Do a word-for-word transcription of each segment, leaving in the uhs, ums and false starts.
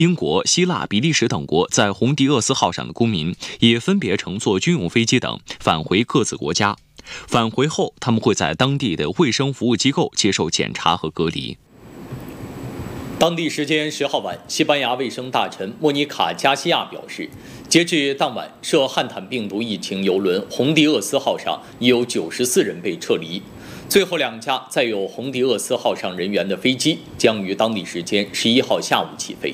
英国、希腊、比利时等国在红迪厄斯号上的公民也分别乘坐军用飞机等返回各自国家。返回后，他们会在当地的卫生服务机构接受检查和隔离。 当地时间十号晚，西班牙卫生大臣莫妮卡·加西亚表示，截至当晚，涉汉坦病毒疫情邮轮红迪厄斯号上已有九十四人被撤离。最后两架载有红迪厄斯号上人员的飞机将于当地时间十一号下午起飞。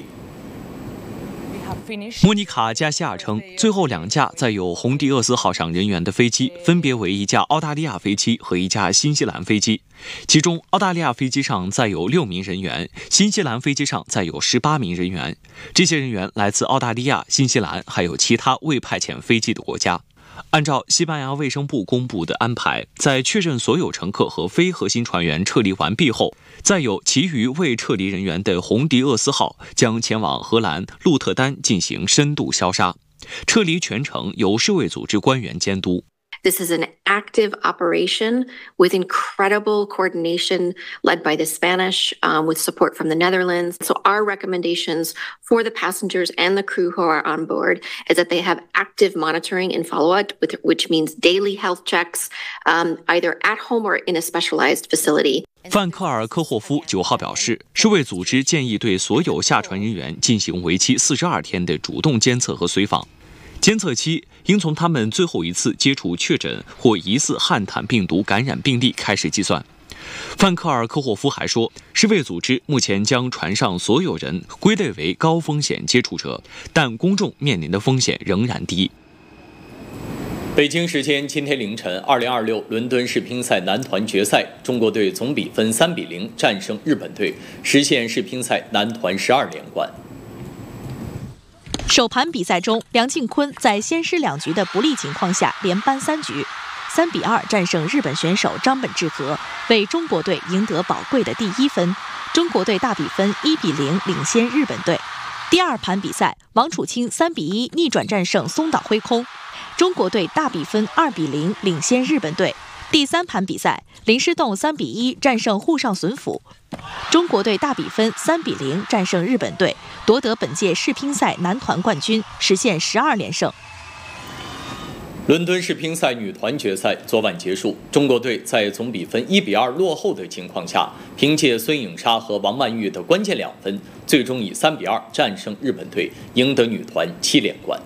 莫妮卡·加西亚称，最后两架载有红迪厄斯号上人员的飞机分别为一架澳大利亚飞机和一架新西兰飞机，其中澳大利亚飞机上载有六名人员，新西兰飞机上载有十八名人员。这些人员来自澳大利亚、新西兰，还有其他未派遣飞机的国家。按照西班牙卫生部公布的安排，在确认所有乘客和非核心船员撤离完毕后，载有其余未撤离人员的红迪厄斯号将前往荷兰鹿特丹进行深度消杀，撤离全程由世卫组织官员监督。 This is an active operation with incredible coordination led by the Spanish, um, with support from the Netherlands. So our recommendations for the passengers and the crew who are on board is that they have active monitoring and follow-up, which means daily health checks, um, either at home or in a specialized facility. 范克尔科霍夫九号表示，世卫组织建议对所有下船人员进行为期四十二天的主动监测和随访。监测期应从他们最后一次接触确诊或疑似汉坦病毒感染病例开始计算。范克尔科霍夫还说，世卫组织目前将船上所有人归类为高风险接触者，但公众面临的风险仍然低。 北京时间今天凌晨，二零二六伦敦世乒赛男团决赛，中国队总比分三比零战胜日本队，实现世乒赛男团十二连冠。 首盘比赛中，梁靖昆在先失两局的不利情况下连扳三局，三比二战胜日本选手张本智和，为中国队赢得宝贵的第一分。中国队大比分一比零领先日本队。第二盘比赛，王楚钦三比一逆转战胜松岛辉空，中国队大比分二比零领先日本队。第三盘比赛，林诗栋三比一战胜沪上隼辅，中国队大比分三比零战胜日本队，夺得本届世乒赛男团冠军，实现十二连胜。 伦敦世乒赛女团决赛昨晚结束，中国队在总比分一比二落后的情况下，凭借孙颖莎和王曼玉的关键两分，最终以三比二战胜日本队，赢得女团七连冠。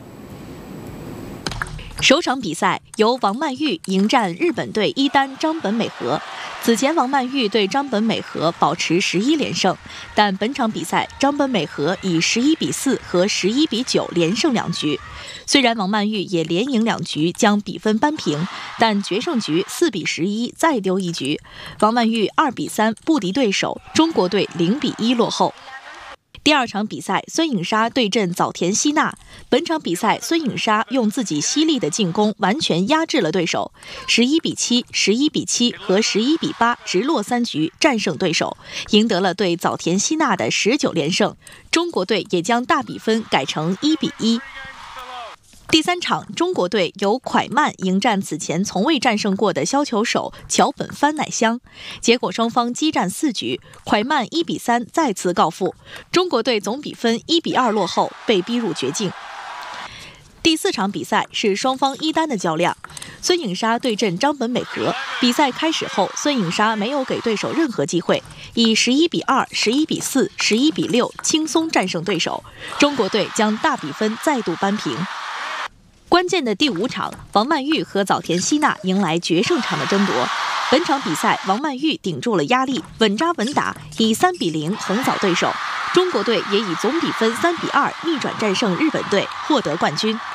首场比赛由王曼玉迎战日本队一单张本美和。此前王曼玉对张本美和保持十一连胜，但本场比赛张本美和以十一比四和十一比九连胜两局。虽然王曼玉也连赢两局将比分扳平，但决胜局四比十一再丢一局，王曼玉二比三不敌对手，中国队零比一落后。第二场比赛，孙颖莎对阵早田希娜。本场比赛，孙颖莎用自己犀利的进攻完全压制了对手，十一比七、十一比七和十一比八直落三局战胜对手，赢得了对早田希娜的十九连胜。中国队也将大比分改成一比一。第三场，中国队由蒯曼迎战此前从未战胜过的削球手桥本帆乃香，结果双方激战四局，蒯曼一比三再次告负，中国队总比分一比二落后，被逼入绝境。第四场比赛是双方一单的较量，孙颖莎对阵张本美和。比赛开始后，孙颖莎没有给对手任何机会，以十一比二、十一比四、十一比六轻松战胜对手，中国队将大比分再度扳平。关键的第五场，王曼玉和早田希娜迎来决胜场的争夺。本场比赛，王曼玉顶住了压力，稳扎稳打，以三比零横扫对手。中国队也以总比分三比二逆转战胜日本队，获得冠军。